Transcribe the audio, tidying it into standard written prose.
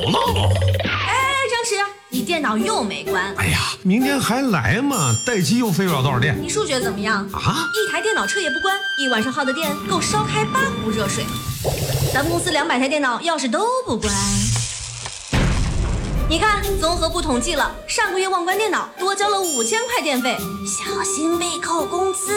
了。 哎，张弛，你电脑又没关。 哎呀，明天还来嘛，待机又费不了多少电。 你数学怎么样啊？ 一台电脑彻夜不关，一晚上耗的电够烧开8壶热水。咱们公司200台电脑要是都不关，你看综合部统计了，上个月忘关电脑多交了5000块电费，小心被扣工资。